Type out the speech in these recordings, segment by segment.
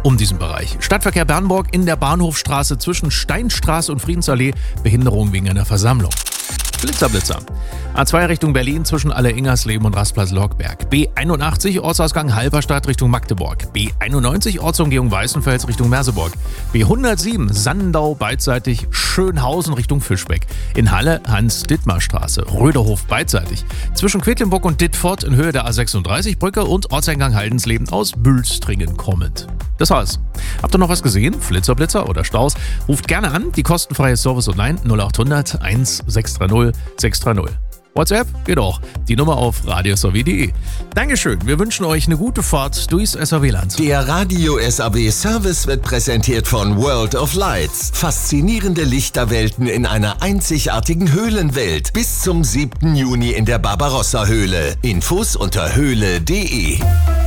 um diesen Bereich. Stadtverkehr Bernburg in der Bahnhofstraße zwischen Steinstraße und Friedensallee. Behinderung wegen einer Versammlung. Blitzer. A2 Richtung Berlin zwischen Alle-Ingersleben und Rastplatz-Lockberg. B81 Ortsausgang Halberstadt Richtung Magdeburg. B91 Ortsumgehung Weißenfels Richtung Merseburg. B107 Sandau beidseitig Schönhausen Richtung Fischbeck. In Halle Hans-Dittmar-Straße. Röderhof beidseitig. Zwischen Quedlinburg und Dittfurt in Höhe der A36-Brücke und Ortseingang Haldensleben aus Bülstringen kommend. Das war's. Habt ihr noch was gesehen? Flitzer oder Staus? Ruft gerne an. Die kostenfreie Service online 0800 1630 630. WhatsApp geht auch. Die Nummer auf radiosw.de. Dankeschön. Wir wünschen euch eine gute Fahrt durchs SAW-Land. Der Radio SAW Service wird präsentiert von World of Lights. Faszinierende Lichterwelten in einer einzigartigen Höhlenwelt. Bis zum 7. Juni in der Barbarossa-Höhle. Infos unter höhle.de.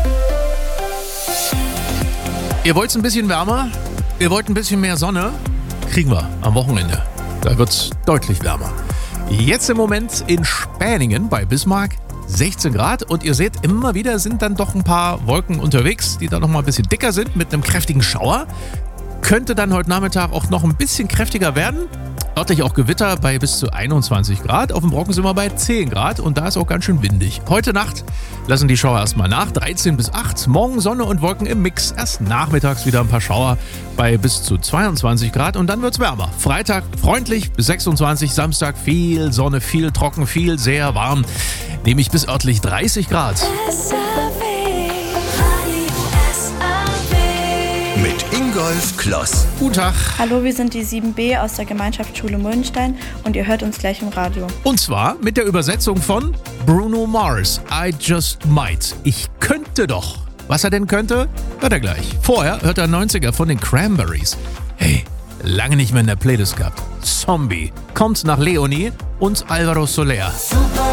Ihr wollt es ein bisschen wärmer? Ihr wollt ein bisschen mehr Sonne? Kriegen wir am Wochenende. Da wird es deutlich wärmer. Jetzt im Moment in Späningen bei Bismarck 16 Grad und ihr seht, immer wieder sind dann doch ein paar Wolken unterwegs, die dann noch mal ein bisschen dicker sind mit einem kräftigen Schauer. Könnte dann heute Nachmittag auch noch ein bisschen kräftiger werden. Örtlich auch Gewitter bei bis zu 21 Grad. Auf dem Brocken sind wir bei 10 Grad und da ist auch ganz schön windig. Heute Nacht lassen die Schauer erstmal nach, 13 bis 8. Morgen Sonne und Wolken im Mix. Erst nachmittags wieder ein paar Schauer bei bis zu 22 Grad und dann wird's wärmer. Freitag freundlich bis 26, Samstag viel Sonne, viel trocken, viel sehr warm. Nämlich bis örtlich 30 Grad. Mit Ingolf Kloss. Guten Tag. Hallo, wir sind die 7b aus der Gemeinschaftsschule Muldenstein und ihr hört uns gleich im Radio. Und zwar mit der Übersetzung von Bruno Mars, I Just Might. Ich könnte doch. Was er denn könnte, hört er gleich. Vorher hört er 90er von den Cranberries. Hey, lange nicht mehr in der Playlist gehabt. Zombie kommt nach Leonie und Alvaro Soler.